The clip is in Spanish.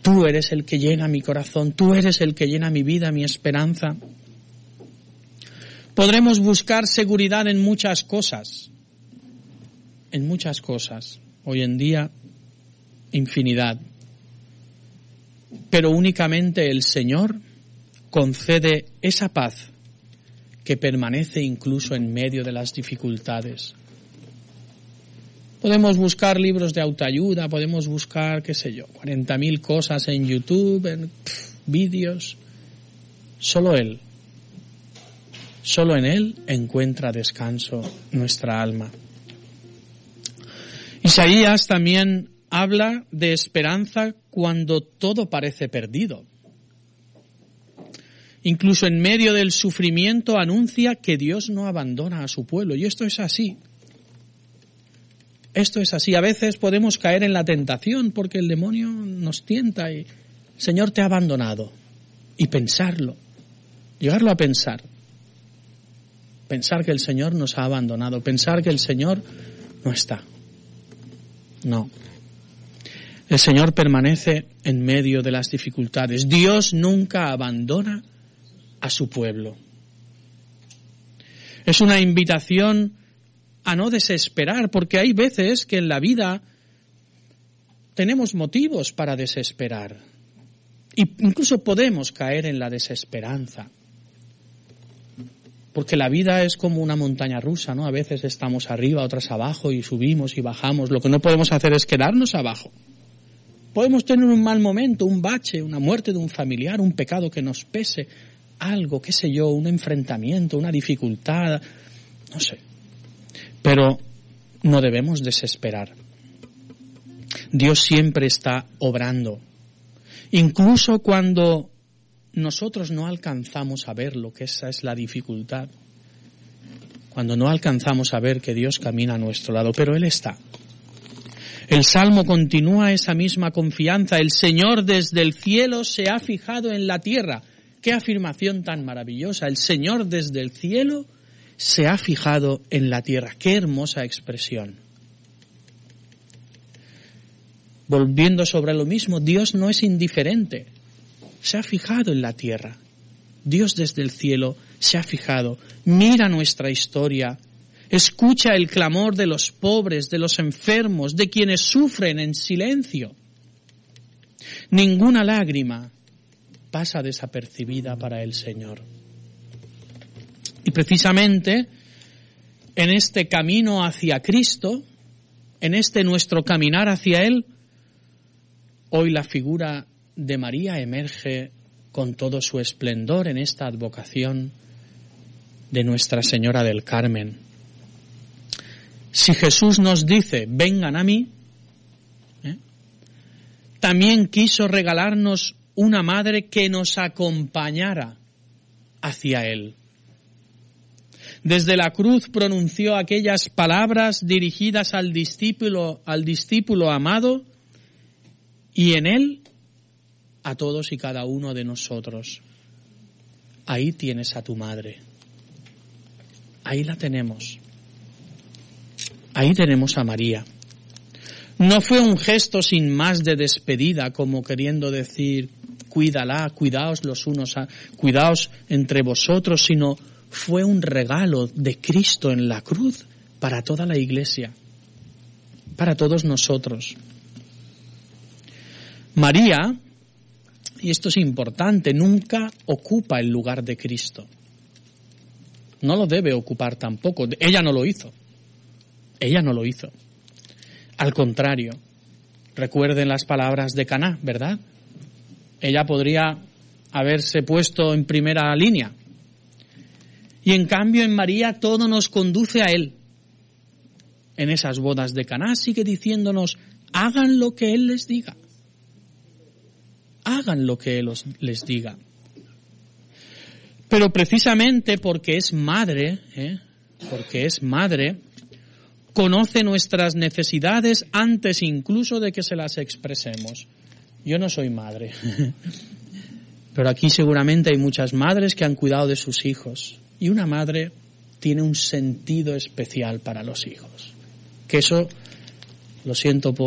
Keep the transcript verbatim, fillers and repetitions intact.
Tú eres el que llena mi corazón, tú eres el que llena mi vida, mi esperanza. Podremos buscar seguridad en muchas cosas, en muchas cosas. Hoy en día, infinidad. Pero únicamente el Señor concede esa paz que permanece incluso en medio de las dificultades. Podemos buscar libros de autoayuda, podemos buscar, qué sé yo, cuarenta mil cosas en YouTube, en pff, vídeos. Solo Él, solo en Él encuentra descanso nuestra alma. Isaías también habla de esperanza cuando todo parece perdido. Incluso en medio del sufrimiento anuncia que Dios no abandona a su pueblo. Y esto es así. Esto es así. A veces podemos caer en la tentación porque el demonio nos tienta y el Señor te ha abandonado. Y pensarlo. Llegarlo a pensar. Pensar que el Señor nos ha abandonado. Pensar que el Señor no está. No. El Señor permanece en medio de las dificultades. Dios nunca abandona a su pueblo. Es una invitación a no desesperar, porque hay veces que en la vida tenemos motivos para desesperar. Y incluso podemos caer en la desesperanza. Porque la vida es como una montaña rusa, ¿no? A veces estamos arriba, otras abajo, y subimos y bajamos. Lo que no podemos hacer es quedarnos abajo. Podemos tener un mal momento, un bache, una muerte de un familiar, un pecado que nos pese, algo, qué sé yo, un enfrentamiento, una dificultad, no sé. Pero no debemos desesperar. Dios siempre está obrando. Incluso cuando nosotros no alcanzamos a ver lo que esa es la dificultad. Cuando no alcanzamos a ver que Dios camina a nuestro lado, pero Él está. El Salmo continúa esa misma confianza. El Señor desde el cielo se ha fijado en la tierra. ¡Qué afirmación tan maravillosa! El Señor desde el cielo se ha fijado en la tierra. ¡Qué hermosa expresión! Volviendo sobre lo mismo, Dios no es indiferente. Se ha fijado en la tierra. Dios desde el cielo se ha fijado. Mira nuestra historia. Escucha el clamor de los pobres, de los enfermos, de quienes sufren en silencio. Ninguna lágrima pasa desapercibida para el Señor. Y precisamente en este camino hacia Cristo, en este nuestro caminar hacia Él, hoy la figura de María emerge con todo su esplendor en esta advocación de Nuestra Señora del Carmen. Si Jesús nos dice, vengan a mí, ¿eh? también quiso regalarnos una madre que nos acompañara hacia Él. Desde la cruz pronunció aquellas palabras dirigidas al discípulo, al discípulo amado, y en Él a todos y cada uno de nosotros. Ahí tienes a tu madre. Ahí la tenemos. Ahí tenemos a María. No fue un gesto sin más de despedida, como queriendo decir, cuídala, cuidaos los unos, a, cuidaos entre vosotros, sino fue un regalo de Cristo en la cruz para toda la Iglesia, para todos nosotros. María, y esto es importante, nunca ocupa el lugar de Cristo. No lo debe ocupar tampoco. Ella no lo hizo. Ella no lo hizo. Al contrario, recuerden las palabras de Caná, ¿verdad? Ella podría haberse puesto en primera línea. Y en cambio en María todo nos conduce a Él. En esas bodas de Caná sigue diciéndonos, hagan lo que Él les diga. Hagan lo que Él os, les diga. Pero precisamente porque es madre, ¿eh? porque es madre, conoce nuestras necesidades antes incluso de que se las expresemos. Yo no soy madre, pero aquí seguramente hay muchas madres que han cuidado de sus hijos. Y una madre tiene un sentido especial para los hijos. Que eso, lo siento por